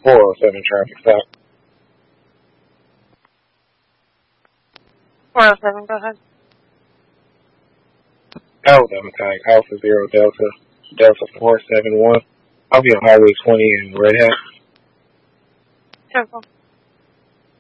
407 traffic stop. 407, go ahead. Alabama tag Alpha 0 Delta 471. I'll be on Highway 20 in Red Hat. Circle.